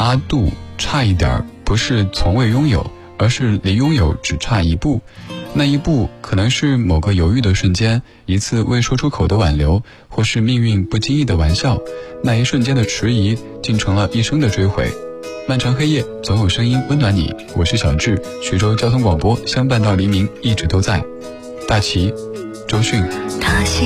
阿杜差一点，不是从未拥有，而是离拥有只差一步。那一步可能是某个犹豫的瞬间，一次未说出口的挽留，或是命运不经意的玩笑。那一瞬间的迟疑，竟成了一生的追悔。漫长黑夜，总有声音温暖你。我是小智，徐州交通广播相伴到黎明，一直都在。大齐，周迅。